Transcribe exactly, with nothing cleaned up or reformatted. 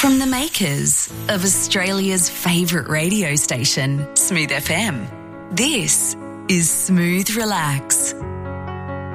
From the makers of Australia's favourite radio station, Smooth F M, this is Smooth Relax.